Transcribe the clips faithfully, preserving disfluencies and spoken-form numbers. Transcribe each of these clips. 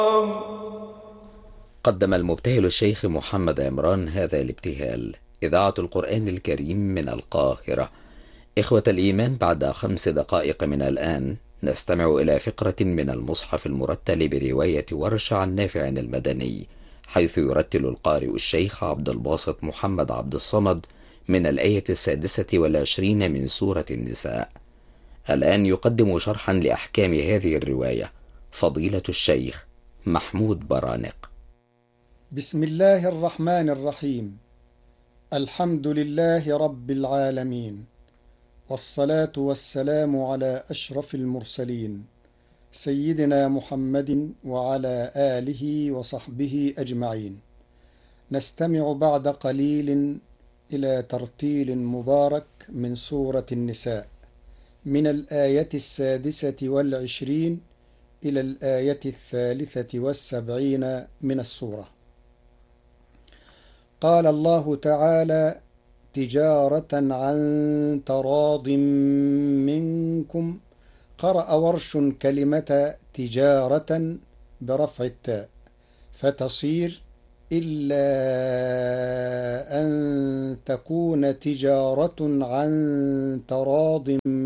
قدم المبتهل الشيخ محمد عمران هذا الابتهال. إذاعة القرآن الكريم من القاهرة. إخوة الإيمان، بعد خمس دقائق من الآن نستمع إلى فقرة من المصحف المرتل برواية ورش عن نافع المدني، حيث يرتل القارئ الشيخ عبد الباسط محمد عبد الصمد من الآية السادسة والعشرين من سورة النساء. الآن يقدم شرحا لأحكام هذه الرواية فضيلة الشيخ محمود برانق. بسم الله الرحمن الرحيم. الحمد لله رب العالمين، والصلاة والسلام على أشرف المرسلين سيدنا محمد وعلى آله وصحبه أجمعين. نستمع بعد قليل إلى ترتيل مبارك من سورة النساء من الآية السادسة والعشرين إلى الآية الثالثة والسبعين من السورة. قال الله تعالى: تجارة عن تراض منكم. قرأ ورش كلمة تجارة برفع التاء فتصير إلا أن تكون تجارة عن تراض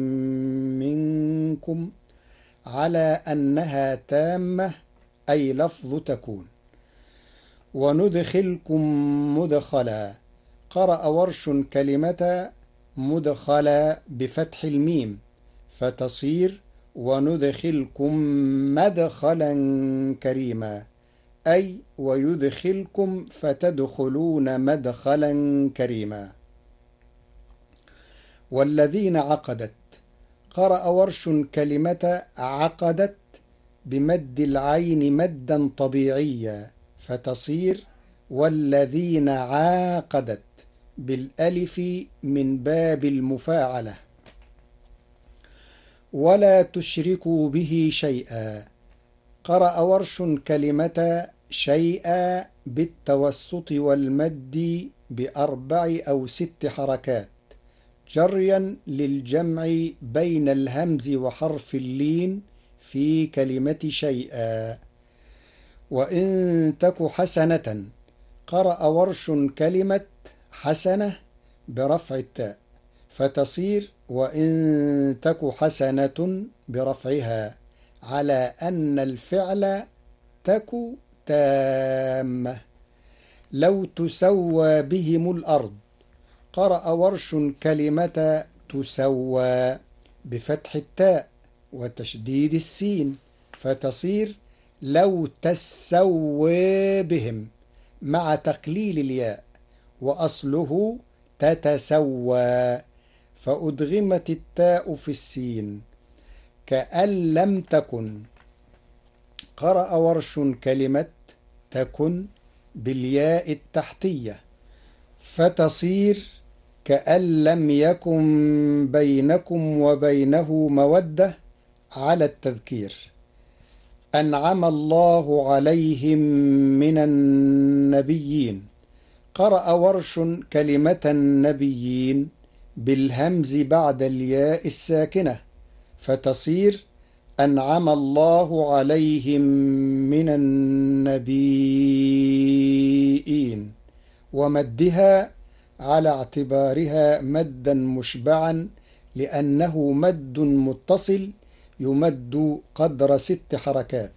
منكم، على أنها تامة أي لفظ تكون. وندخلكم مدخلا. قرأ ورش كلمة مدخلا بفتح الميم فتصير وندخلكم مدخلا كريما، أي ويدخلكم فتدخلون مدخلا كريما. والذين عقدت. قرأ ورش كلمة عقدت بمد العين مدا طبيعيا فتصير والذين عاقدت بالألف من باب المفاعلة. ولا تشركوا به شيئا. قرأ ورش كلمة شيئا بالتوسط والمد بأربع أو ست حركات جريا للجمع بين الهمز وحرف اللين في كلمة شيئا. وإن تك حسنة. قرأ ورش كلمة حسنة برفع التاء فتصير وإن تك حسنة برفعها، على أن الفعل تك تامة. لو تسوى بهم الأرض. قرأ ورش كلمة تسوى بفتح التاء وتشديد السين فتصير لو تسوى بهم مع تقليل الياء، وأصله تتسوى فأدغمت التاء في السين كأن لم تكن. قرأ ورش كلمة تكن بالياء التحتية فتصير كأن لم يكن بينكم وبينه مودة على التذكير. أنعم الله عليهم من النبيين. قرأ ورش كلمة النبيين بالهمز بعد الياء الساكنة فتصير أنعم الله عليهم من النبيين، ومدها على اعتبارها مدا مشبعا لأنه مد متصل يمد قدر ست حركات.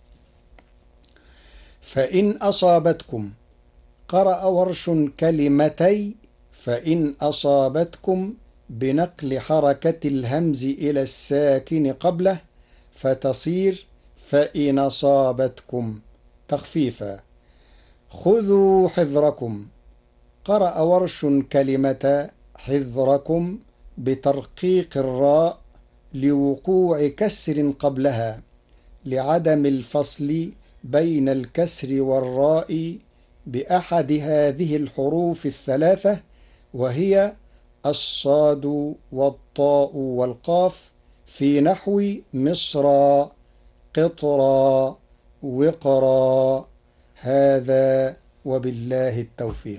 فإن أصابتكم. قرأ ورش كلمتي فإن أصابتكم بنقل حركة الهمز إلى الساكن قبله فتصير فإن أصابتكم تخفيفا. خذوا حذركم. قرأ ورش كلمة حذركم بترقيق الراء لوقوع كسر قبلها لعدم الفصل بين الكسر والراء بأحد هذه الحروف الثلاثة، وهي الصاد والطاء والقاف، في نحو مصرا قطرا وقرا. هذا وبالله التوفيق.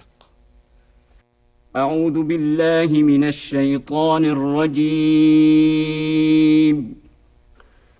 أعوذ بالله من الشيطان الرجيم.